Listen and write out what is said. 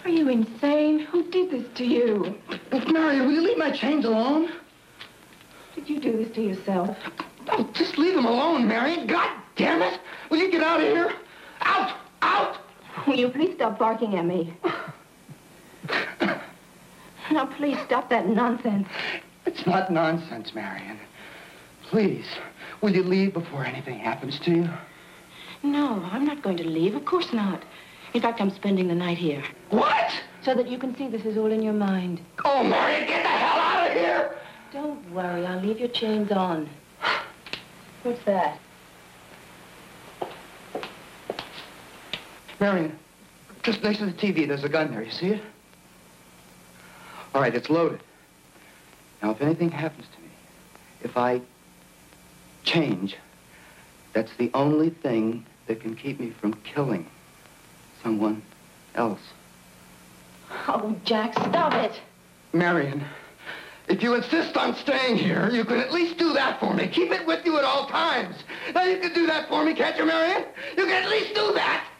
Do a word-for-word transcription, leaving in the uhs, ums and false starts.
Are you insane? Who did this to you? Marion, will you leave my chains alone? Did you do this to yourself? Oh, just leave them alone, Marion. God damn it! Will you get out of here? Out! Out! Will you please stop barking at me? Now, please stop that nonsense. It's not nonsense, Marion. Please, will you leave before anything happens to you? No, I'm not going to leave. Of course not. In fact, I'm spending the night here. What? So that you can see this is all in your mind. Oh, Marion, get the hell out of here! Don't worry. I'll leave your chains on. What's that? Marion, just next to the T V, there's a gun there. You see it? All right, it's loaded. Now, if anything happens to me, if I change, that's the only thing that can keep me from killing someone else. Oh, Jack, stop it. Marion, if you insist on staying here, you can at least do that for me. Keep it with you at all times. Now, you can do that for me, can't you, Marion? You can at least do that.